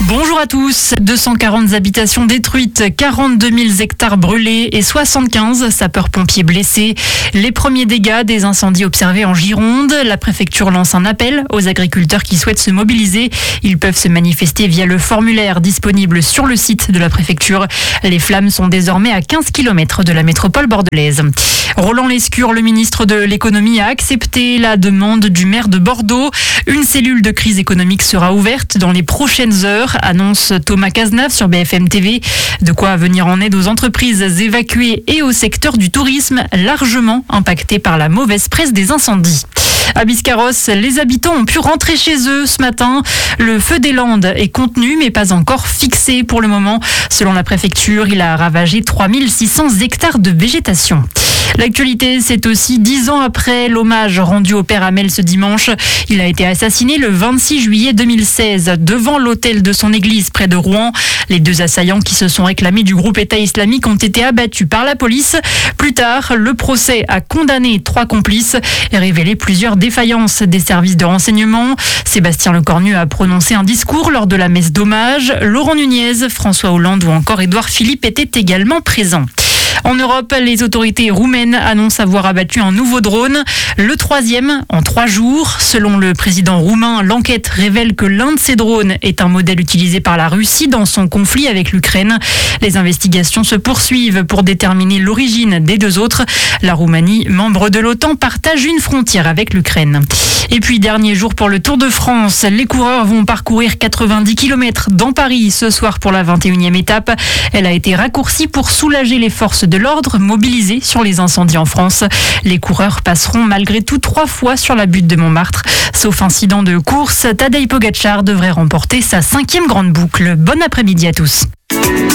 Bonjour à tous. 240 habitations détruites, 42 000 hectares brûlés et 75 sapeurs-pompiers blessés. Les premiers dégâts des incendies observés en Gironde. La préfecture lance un appel aux agriculteurs qui souhaitent se mobiliser. Ils peuvent se manifester via le formulaire disponible sur le site de la préfecture. Les flammes sont désormais à 15 km de la métropole bordelaise. Roland Lescure, le ministre de l'économie, a accepté la demande du maire de Bordeaux. Une cellule de crise économique sera ouverte dans les prochaines heures, annonce Thomas Cazenave sur BFM TV. De quoi venir en aide aux entreprises évacuées et au secteur du tourisme, largement impacté par la mauvaise presse des incendies. À Biscarrosse, les habitants ont pu rentrer chez eux ce matin. Le feu des Landes est contenu mais pas encore fixé pour le moment. Selon la préfecture, il a ravagé 3600 hectares de végétation. L'actualité, c'est aussi 10 ans après l'hommage rendu au père Hamel ce dimanche. Il a été assassiné le 26 juillet 2016 devant l'autel de son église près de Rouen. Les deux assaillants qui se sont réclamés du groupe État islamique ont été abattus par la police. Plus tard, le procès a condamné 3 complices et révélé plusieurs défaillances des services de renseignement. Sébastien Lecornu a prononcé un discours lors de la messe d'hommage. Laurent Nunez, François Hollande ou encore Édouard Philippe étaient également présents. En Europe, les autorités roumaines annoncent avoir abattu un nouveau drone, le 3e en 3 jours. Selon le président roumain, l'enquête révèle que l'un de ces drones est un modèle utilisé par la Russie dans son conflit avec l'Ukraine. Les investigations se poursuivent pour déterminer l'origine des 2 autres. La Roumanie, membre de l'OTAN, partage une frontière avec l'Ukraine. Et puis, dernier jour pour le Tour de France. Les coureurs vont parcourir 90 km dans Paris ce soir pour la 21e étape. Elle a été raccourcie pour soulager les forces de l'ordre mobilisées sur les incendies en France. Les coureurs passeront malgré tout 3 fois sur la butte de Montmartre. Sauf incident de course, Tadej Pogačar devrait remporter sa 5e grande boucle. Bon après-midi à tous.